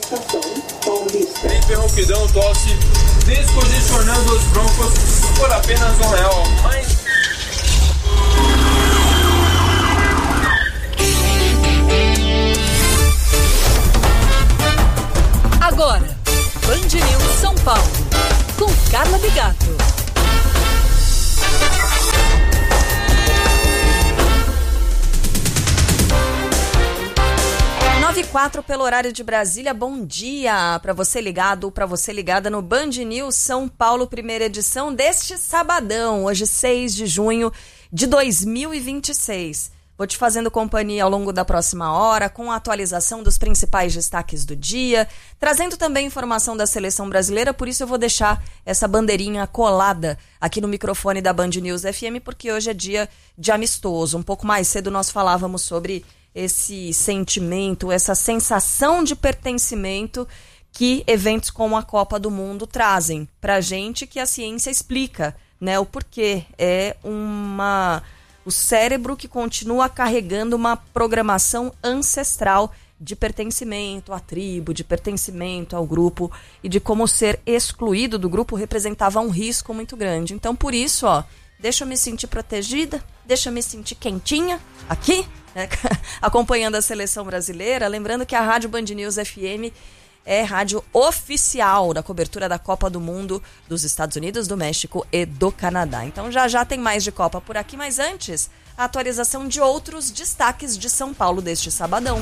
Estação Paulista. Interrompidão, tosse, descongestionando os broncos por apenas R$1. Mas... Agora, Band News São Paulo, com Carla Bigato. 9h04 pelo horário de Brasília. Bom dia para você ligado, para você ligada no Band News São Paulo, primeira edição deste sabadão, hoje 6 de junho de 2026. Vou te fazendo companhia ao longo da próxima hora, com a atualização dos principais destaques do dia, trazendo também informação da seleção brasileira, por isso eu vou deixar essa bandeirinha colada aqui no microfone da Band News FM, porque hoje é dia de amistoso. Um pouco mais cedo nós falávamos sobre esse sentimento, essa sensação de pertencimento que eventos como a Copa do Mundo trazem pra gente, que a ciência explica, né, o porquê. É o cérebro que continua carregando uma programação ancestral de pertencimento à tribo, de pertencimento ao grupo, e de como ser excluído do grupo representava um risco muito grande. Então, por isso, deixa eu me sentir protegida, deixa eu me sentir quentinha aqui, né, acompanhando a seleção brasileira. Lembrando que a Rádio Band News FM é rádio oficial da cobertura da Copa do Mundo dos Estados Unidos, do México e do Canadá. Então já tem mais de Copa por aqui, mas antes, a atualização de outros destaques de São Paulo deste sabadão.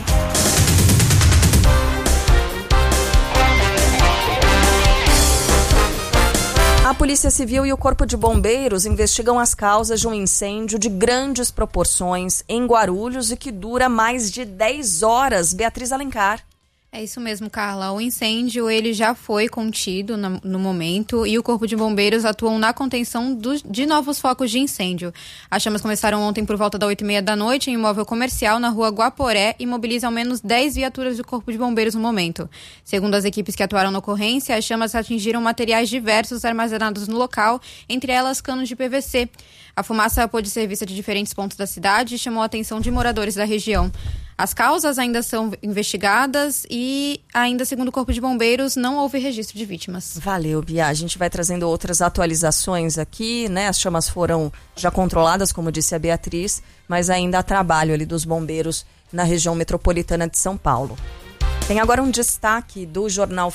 A Polícia Civil e o Corpo de Bombeiros investigam as causas de um incêndio de grandes proporções em Guarulhos e que dura mais de 10 horas. Beatriz Alencar. É isso mesmo, Carla. O incêndio ele já foi contido no momento e o Corpo de Bombeiros atuam na contenção de novos focos de incêndio. As chamas começaram ontem por volta da 8h30 da noite em um imóvel comercial na rua Guaporé e mobilizam ao menos 10 viaturas do Corpo de Bombeiros no momento. Segundo as equipes que atuaram na ocorrência, as chamas atingiram materiais diversos armazenados no local, entre elas canos de PVC. A fumaça pôde ser vista de diferentes pontos da cidade e chamou a atenção de moradores da região. As causas ainda são investigadas e ainda, segundo o Corpo de Bombeiros, não houve registro de vítimas. Valeu, Bia. A gente vai trazendo outras atualizações aqui, né? As chamas foram já controladas, como disse a Beatriz, mas ainda há trabalho ali dos bombeiros na região metropolitana de São Paulo. Tem agora um destaque do jornal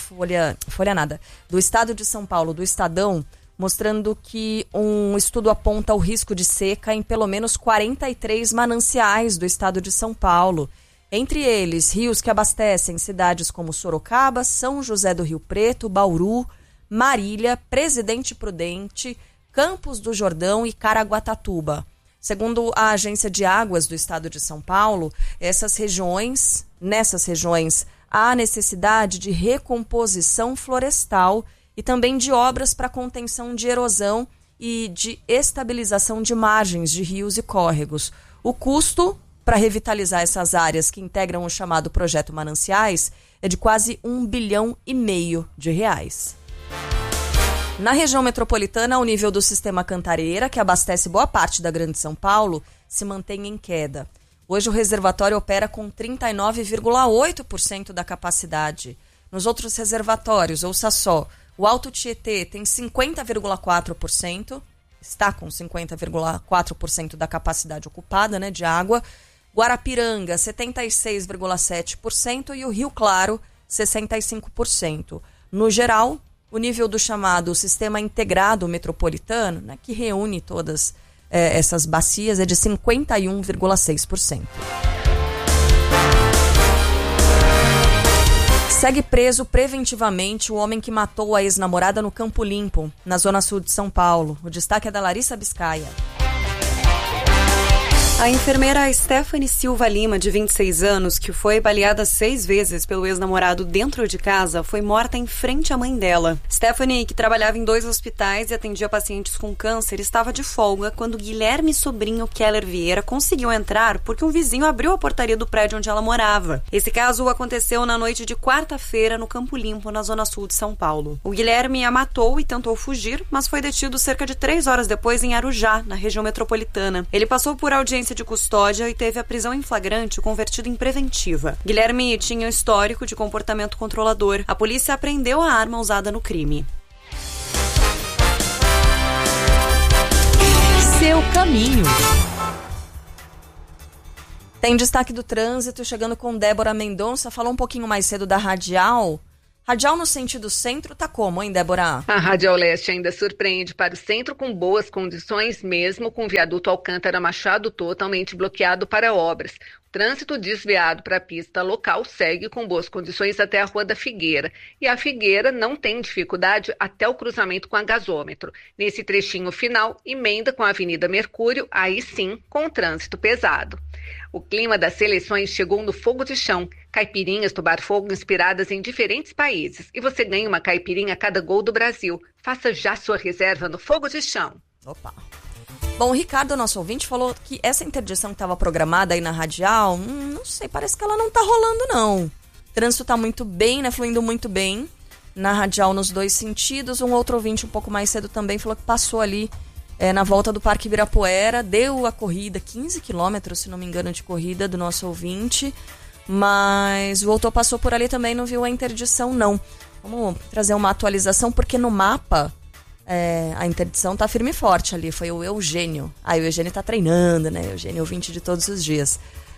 do Estado de São Paulo, do Estadão, mostrando que um estudo aponta o risco de seca em pelo menos 43 mananciais do estado de São Paulo. Entre eles, rios que abastecem cidades como Sorocaba, São José do Rio Preto, Bauru, Marília, Presidente Prudente, Campos do Jordão e Caraguatatuba. Segundo a Agência de Águas do estado de São Paulo, nessas regiões há necessidade de recomposição florestal e também de obras para contenção de erosão e de estabilização de margens de rios e córregos. O custo para revitalizar essas áreas que integram o chamado Projeto Mananciais é de quase R$1,5 bilhão de reais. Na região metropolitana, o nível do sistema Cantareira, que abastece boa parte da Grande São Paulo, se mantém em queda. Hoje o reservatório opera com 39,8% da capacidade. Nos outros reservatórios, ouça só, o Alto Tietê tem 50,4%, está com 50,4% da capacidade ocupada, né, de água. Guarapiranga, 76,7% e o Rio Claro, 65%. No geral, o nível do chamado Sistema Integrado Metropolitano, né, que reúne todas essas bacias, é de 51,6%. Segue preso preventivamente o homem que matou a ex-namorada no Campo Limpo, na zona sul de São Paulo. O destaque é da Larissa Biscaia. A enfermeira Stephanie Silva Lima, de 26 anos, que foi baleada 6 vezes pelo ex-namorado dentro de casa, foi morta em frente à mãe dela. Stephanie, que trabalhava em 2 hospitais e atendia pacientes com câncer, estava de folga quando Guilherme Sobrinho Keller Vieira conseguiu entrar porque um vizinho abriu a portaria do prédio onde ela morava. Esse caso aconteceu na noite de quarta-feira no Campo Limpo, na zona sul de São Paulo. O Guilherme a matou e tentou fugir, mas foi detido cerca de 3 horas depois em Arujá, na região metropolitana. Ele passou por audiência audiência de custódia e teve a prisão em flagrante convertida em preventiva. Guilherme tinha histórico de comportamento controlador. A polícia apreendeu a arma usada no crime. Seu caminho. Tem destaque do trânsito, chegando com Débora Mendonça. Falou um pouquinho mais cedo da Radial. Radial no sentido centro tá como, hein, Débora? A Radial Leste ainda surpreende para o centro com boas condições, mesmo com o viaduto Alcântara Machado totalmente bloqueado para obras. O trânsito desviado para a pista local segue com boas condições até a Rua da Figueira. E a Figueira não tem dificuldade até o cruzamento com a Gasômetro. Nesse trechinho final, emenda com a Avenida Mercúrio, aí sim, com o trânsito pesado. O clima das seleções chegou no fogo de chão. Caipirinhas Tobar Fogo inspiradas em diferentes países. E você ganha uma caipirinha a cada gol do Brasil. Faça já sua reserva no Fogo de Chão. Opa! Bom, o Ricardo, nosso ouvinte, falou que essa interdição que estava programada aí na Radial, não sei, parece que ela não tá rolando, não. O trânsito tá muito bem, né? Fluindo muito bem na Radial nos dois sentidos. Um outro ouvinte um pouco mais cedo também falou que passou ali na volta do Parque Ibirapuera, deu a corrida, 15 quilômetros, se não me engano, de corrida do nosso ouvinte, mas voltou, passou por ali também, não viu a interdição, não. Vamos trazer uma atualização, porque no mapa a interdição tá firme e forte ali, foi o Eugênio. O Eugênio tá treinando, né? Eugênio é ouvinte de todos os dias.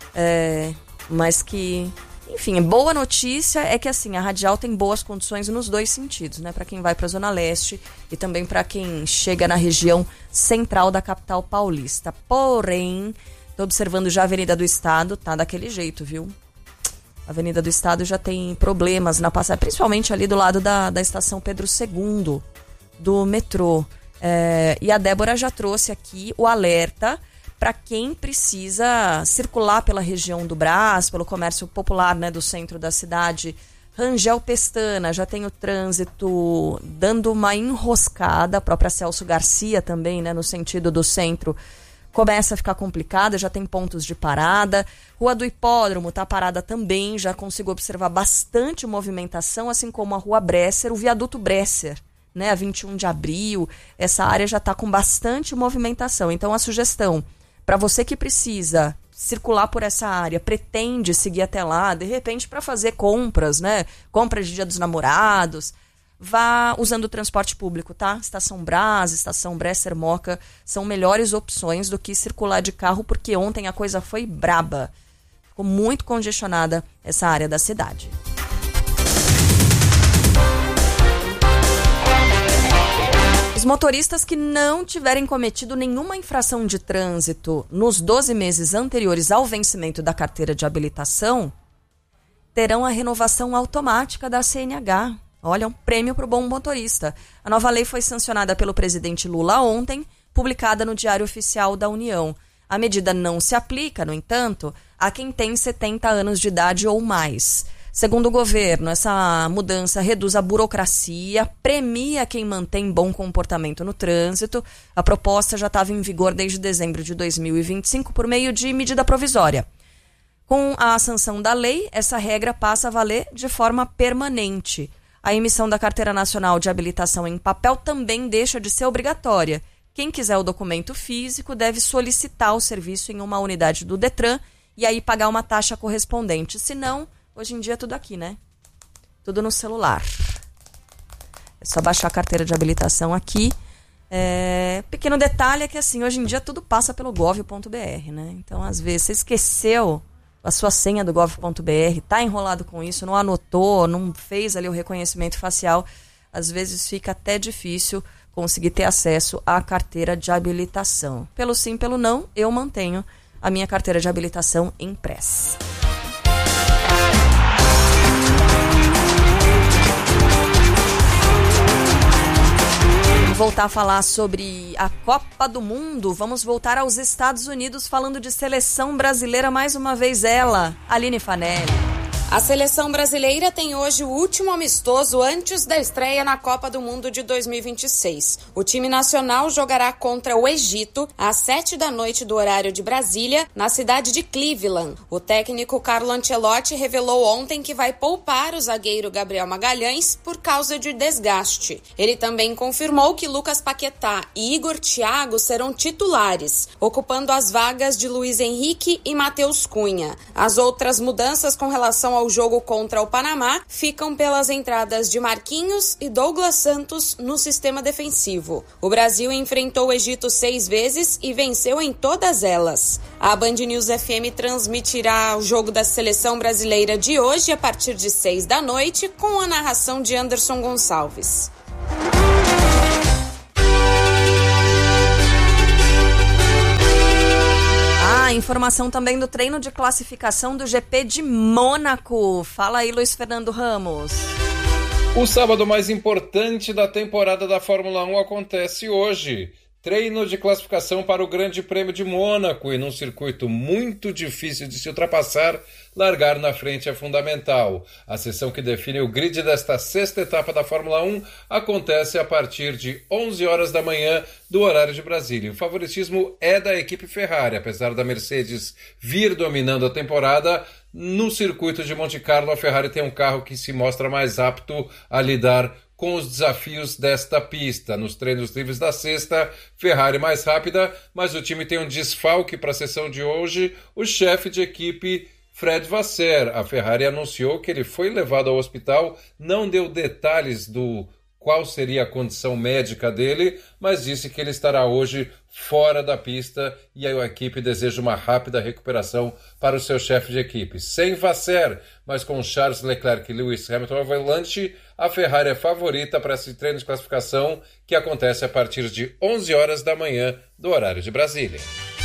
Mas que... Enfim, boa notícia é que assim, a Radial tem boas condições nos dois sentidos, né? Para quem vai para a Zona Leste e também para quem chega na região central da capital paulista. Porém, tô observando já a Avenida do Estado, tá daquele jeito, viu? A Avenida do Estado já tem problemas na passagem, principalmente ali do lado da estação Pedro II do metrô. E a Débora já trouxe aqui o alerta para quem precisa circular pela região do Brás, pelo comércio popular, né, do centro da cidade. Rangel Pestana já tem o trânsito dando uma enroscada, a própria Celso Garcia também, né, no sentido do centro, começa a ficar complicada, já tem pontos de parada. Rua do Hipódromo tá parada também, já consigo observar bastante movimentação, assim como a Rua Bresser, o viaduto Bresser, né, a 21 de abril, essa área já tá com bastante movimentação. Então a sugestão para você que precisa circular por essa área, pretende seguir até lá, de repente para fazer compras, né? Compras de Dia dos Namorados, vá usando o transporte público, tá? Estação Brás, Estação Bresser Moca são melhores opções do que circular de carro, porque ontem a coisa foi braba. Ficou muito congestionada essa área da cidade. Os motoristas que não tiverem cometido nenhuma infração de trânsito nos 12 meses anteriores ao vencimento da carteira de habilitação terão a renovação automática da CNH. Olha, um prêmio para o bom motorista. A nova lei foi sancionada pelo presidente Lula ontem, publicada no Diário Oficial da União. A medida não se aplica, no entanto, a quem tem 70 anos de idade ou mais. Segundo o governo, essa mudança reduz a burocracia, premia quem mantém bom comportamento no trânsito. A proposta já estava em vigor desde dezembro de 2025 por meio de medida provisória. Com a sanção da lei, essa regra passa a valer de forma permanente. A emissão da Carteira Nacional de Habilitação em papel também deixa de ser obrigatória. Quem quiser o documento físico deve solicitar o serviço em uma unidade do Detran e aí pagar uma taxa correspondente. Se não, hoje em dia é tudo aqui, né? Tudo no celular. É só baixar a carteira de habilitação aqui. Pequeno detalhe é que assim, hoje em dia tudo passa pelo gov.br, né? Então, às vezes, você esqueceu a sua senha do gov.br, tá enrolado com isso, não anotou, não fez ali o reconhecimento facial, às vezes fica até difícil conseguir ter acesso à carteira de habilitação. Pelo sim, pelo não, eu mantenho a minha carteira de habilitação impressa. Voltar a falar sobre a Copa do Mundo, vamos voltar aos Estados Unidos falando de seleção brasileira, mais uma vez ela, Aline Fanelli. A seleção brasileira tem hoje o último amistoso antes da estreia na Copa do Mundo de 2026. O time nacional jogará contra o Egito às 19h do horário de Brasília, na cidade de Cleveland. O técnico Carlo Ancelotti revelou ontem que vai poupar o zagueiro Gabriel Magalhães por causa de desgaste. Ele também confirmou que Lucas Paquetá e Igor Thiago serão titulares, ocupando as vagas de Luiz Henrique e Matheus Cunha. As outras mudanças com relação ao jogo contra o Panamá ficam pelas entradas de Marquinhos e Douglas Santos no sistema defensivo. O Brasil enfrentou o Egito 6 vezes e venceu em todas elas. A Band News FM transmitirá o jogo da seleção brasileira de hoje a partir de 18h com a narração de Anderson Gonçalves. Informação também do treino de classificação do GP de Mônaco. Fala aí, Luiz Fernando Ramos. O sábado mais importante da temporada da Fórmula 1 acontece hoje. Treino de classificação para o Grande Prêmio de Mônaco e num circuito muito difícil de se ultrapassar, largar na frente é fundamental. A sessão que define o grid desta sexta etapa da Fórmula 1 acontece a partir de 11h da manhã do horário de Brasília. O favoritismo é da equipe Ferrari, apesar da Mercedes vir dominando a temporada. No circuito de Monte Carlo, a Ferrari tem um carro que se mostra mais apto a lidar com os desafios desta pista. Nos treinos livres da sexta, Ferrari mais rápida, mas o time tem um desfalque para a sessão de hoje, o chefe de equipe Fred Vasseur. A Ferrari anunciou que ele foi levado ao hospital, não deu detalhes do qual seria a condição médica dele, mas disse que ele estará hoje fora da pista e a equipe deseja uma rápida recuperação para o seu chefe de equipe. Sem Vasseur, mas com Charles Leclerc e Lewis Hamilton ao volante, a Ferrari é favorita para esse treino de classificação que acontece a partir de 11h da manhã do horário de Brasília.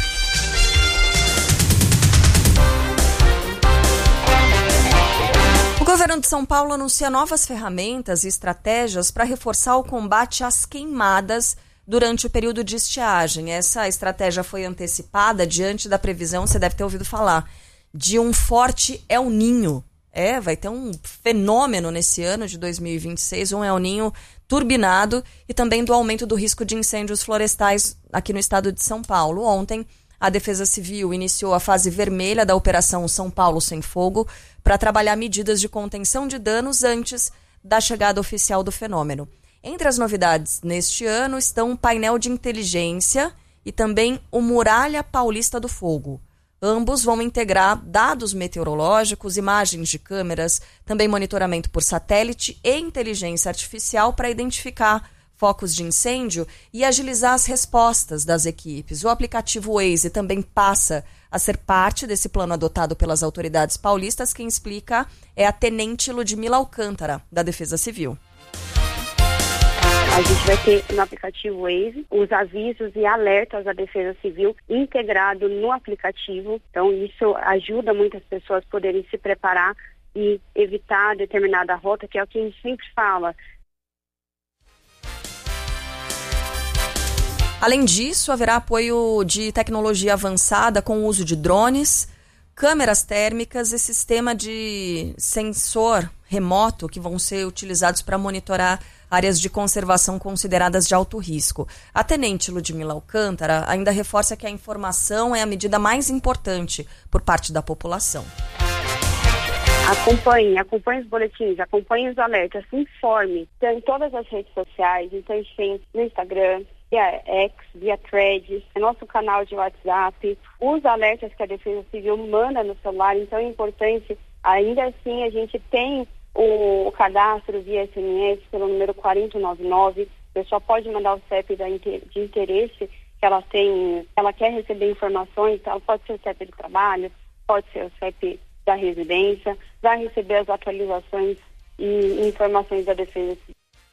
O governo de São Paulo anuncia novas ferramentas e estratégias para reforçar o combate às queimadas durante o período de estiagem. Essa estratégia foi antecipada diante da previsão, você deve ter ouvido falar, de um forte El Niño. Vai ter um fenômeno nesse ano de 2026, um El Niño turbinado e também do aumento do risco de incêndios florestais aqui no estado de São Paulo. Ontem, a Defesa Civil iniciou a fase vermelha da Operação São Paulo Sem Fogo para trabalhar medidas de contenção de danos antes da chegada oficial do fenômeno. Entre as novidades neste ano estão o painel de inteligência e também o Muralha Paulista do Fogo. Ambos vão integrar dados meteorológicos, imagens de câmeras, também monitoramento por satélite e inteligência artificial para identificar focos de incêndio e agilizar as respostas das equipes. O aplicativo Waze também passa a ser parte desse plano adotado pelas autoridades paulistas. Quem explica é a Tenente Ludmila Alcântara, da Defesa Civil. A gente vai ter no aplicativo Waze os avisos e alertas da Defesa Civil integrado no aplicativo. Então, isso ajuda muitas pessoas a poderem se preparar e evitar determinada rota, que é o que a gente sempre fala. Além disso, haverá apoio de tecnologia avançada com o uso de drones, câmeras térmicas e sistema de sensor remoto que vão ser utilizados para monitorar áreas de conservação consideradas de alto risco. A Tenente Ludmila Alcântara ainda reforça que a informação é a medida mais importante por parte da população. Acompanhe os boletins, acompanhe os alertas, se informe. Então, em todas as redes sociais, então a gente tem no Instagram, via X, via Threads, nosso canal de WhatsApp, os alertas que a Defesa Civil manda no celular. Então é importante, ainda assim a gente tem o cadastro via SMS pelo número 4099. A pessoa pode mandar o CEP de interesse que ela tem, ela quer receber informações, ela pode ser o CEP do trabalho, pode ser o CEP da residência, vai receber as atualizações e informações da Defesa Civil.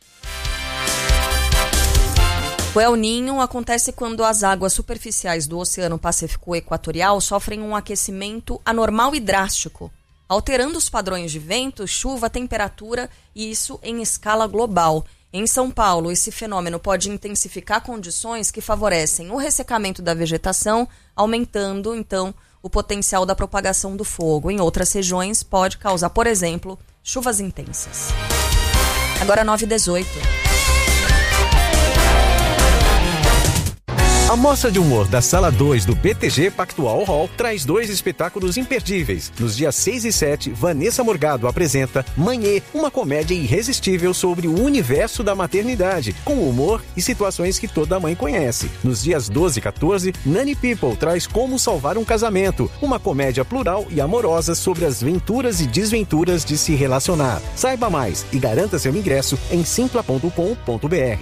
O El Niño acontece quando as águas superficiais do Oceano Pacífico Equatorial sofrem um aquecimento anormal e drástico, alterando os padrões de vento, chuva, temperatura e isso em escala global. Em São Paulo, esse fenômeno pode intensificar condições que favorecem o ressecamento da vegetação, aumentando, então, o potencial da propagação do fogo. Em outras regiões, pode causar, por exemplo, chuvas intensas. Agora 9h18. A Mostra de Humor da Sala 2 do BTG Pactual Hall traz 2 espetáculos imperdíveis. Nos dias 6 e 7, Vanessa Morgado apresenta Manhê, uma comédia irresistível sobre o universo da maternidade, com humor e situações que toda mãe conhece. Nos dias 12 e 14, Nani People traz Como Salvar um Casamento, uma comédia plural e amorosa sobre as venturas e desventuras de se relacionar. Saiba mais e garanta seu ingresso em simpla.com.br.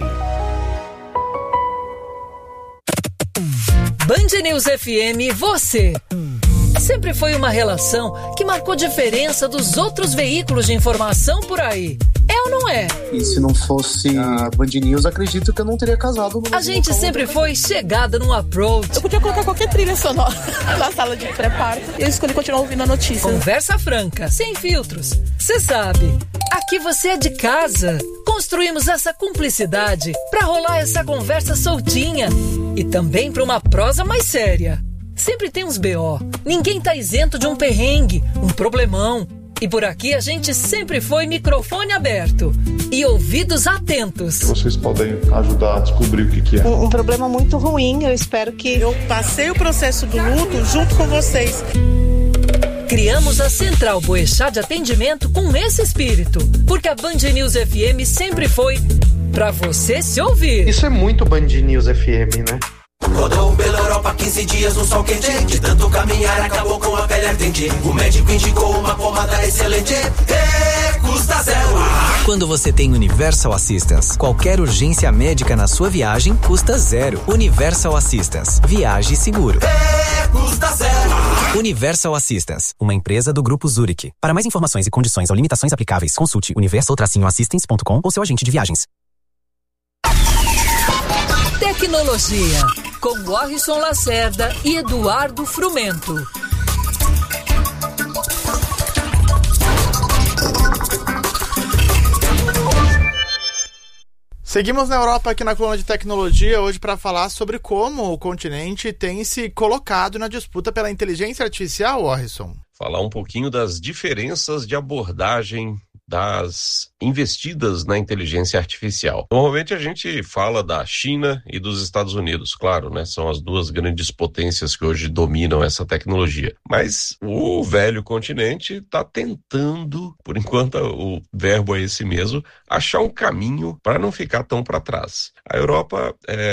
Band News FM, você. Sempre foi uma relação que marcou diferença dos outros veículos de informação por aí. É ou não é? E se não fosse a Band News, acredito que eu não teria casado. A gente sempre foi chegada num approach. Eu podia colocar qualquer trilha sonora na sala de pré-parto. E eu escolhi continuar ouvindo a notícia. Conversa franca, sem filtros. Você sabe, aqui você é de casa. Construímos essa cumplicidade pra rolar essa conversa soltinha. E também pra uma prosa mais séria. Sempre tem uns BO. Ninguém tá isento de um perrengue, um problemão. E por aqui a gente sempre foi microfone aberto e ouvidos atentos. Vocês podem ajudar a descobrir o que é. Um problema muito ruim, eu espero que... Eu passei o processo do luto junto com vocês. Criamos a Central Boechat de Atendimento com esse espírito, porque a Band News FM sempre foi pra você se ouvir. Isso é muito Band News FM, né? Rodou pela Europa 15 dias no sol quente. De tanto caminhar acabou com a pele ardente. O médico indicou uma pomada excelente. Custa zero. Quando você tem Universal Assistance, qualquer urgência médica na sua viagem custa zero. Universal Assistance. Viaje seguro. Custa zero. Universal Assistance, uma empresa do Grupo Zurich. Para mais informações e condições ou limitações aplicáveis, consulte universal-assistance.com ou seu agente de viagens. Tecnologia, com Warrison Lacerda e Eduardo Frumento. Seguimos na Europa aqui na coluna de tecnologia hoje para falar sobre como o continente tem se colocado na disputa pela inteligência artificial, Warrison. Falar um pouquinho das diferenças de abordagem das investidas na inteligência artificial. Normalmente a gente fala da China e dos Estados Unidos, claro, né? São as duas grandes potências que hoje dominam essa tecnologia. Mas o velho continente está tentando, por enquanto o verbo é esse mesmo, achar um caminho para não ficar tão para trás. A Europa,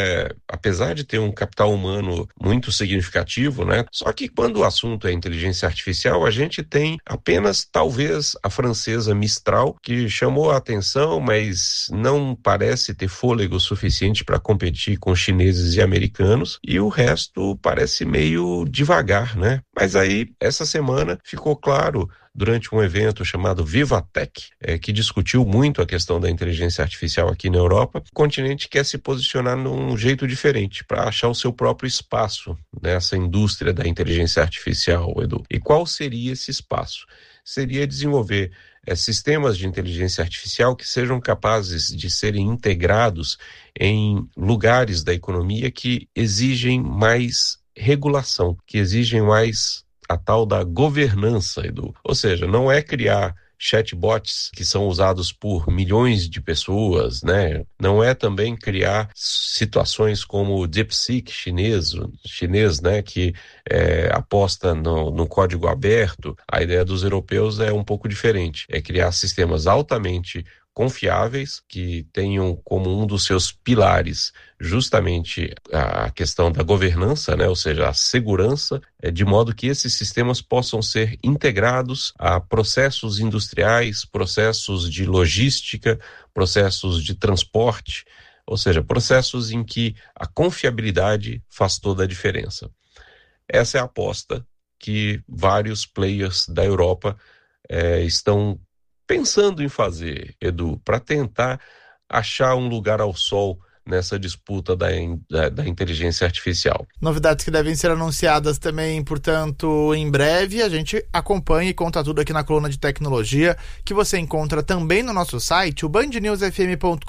apesar de ter um capital humano muito significativo, né? Só que quando o assunto é inteligência artificial, a gente tem apenas, talvez, a francesa Mistral, que chamou a atenção, mas não parece ter fôlego suficiente para competir com chineses e americanos, e o resto parece meio devagar, né? Mas aí, essa semana, ficou claro, durante um evento chamado Vivatech, que discutiu muito a questão da inteligência artificial aqui na Europa, o continente quer se posicionar num jeito diferente, para achar o seu próprio espaço nessa indústria da inteligência artificial, Edu. E qual seria esse espaço? Seria desenvolver sistemas de inteligência artificial que sejam capazes de serem integrados em lugares da economia que exigem mais regulação, que exigem mais a tal da governança, Edu. Ou seja, não é criar chatbots que são usados por milhões de pessoas, né? Não é também criar situações como o DeepSeek chinês, né? Que aposta no código aberto. A ideia dos europeus é um pouco diferente. É criar sistemas altamente confiáveis, que tenham como um dos seus pilares justamente a questão da governança, né? Ou seja, a segurança, de modo que esses sistemas possam ser integrados a processos industriais, processos de logística, processos de transporte, ou seja, processos em que a confiabilidade faz toda a diferença. Essa é a aposta que vários players da Europa estão pensando em fazer, Edu, para tentar achar um lugar ao sol nessa disputa da inteligência artificial. Novidades que devem ser anunciadas também, portanto, em breve. A gente acompanha e conta tudo aqui na coluna de tecnologia, que você encontra também no nosso site, o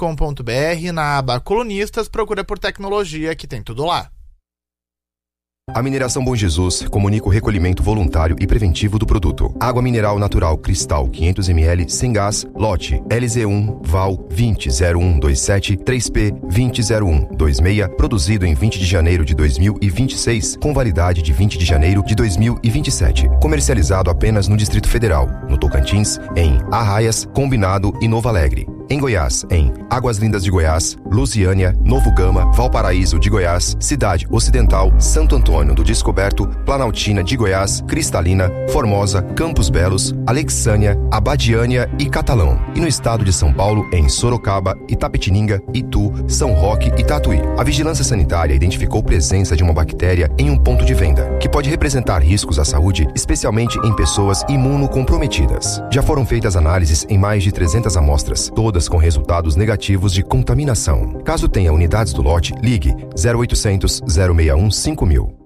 bandnewsfm.com.br, na aba Colunistas, procura por tecnologia, que tem tudo lá. A Mineração Bom Jesus comunica o recolhimento voluntário e preventivo do produto. Água mineral natural Cristal 500 ml sem gás, lote LZ1 Val 200127 3P 200126, produzido em 20 de janeiro de 2026, com validade de 20 de janeiro de 2027. Comercializado apenas no Distrito Federal, no Tocantins, em Arraias, Combinado e Novo Alegre. Em Goiás, em Águas Lindas de Goiás, Lusiânia, Novo Gama, Valparaíso de Goiás, Cidade Ocidental, Santo Antônio do Descoberto, Planaltina de Goiás, Cristalina, Formosa, Campos Belos, Alexânia, Abadiânia e Catalão. E no estado de São Paulo, em Sorocaba, Itapetininga, Itu, São Roque e Tatuí. A Vigilância Sanitária identificou presença de uma bactéria em um ponto de venda, que pode representar riscos à saúde, especialmente em pessoas imunocomprometidas. Já foram feitas análises em mais de 300 amostras, todas com resultados negativos de contaminação. Caso tenha unidades do lote, ligue 0800 061 5000.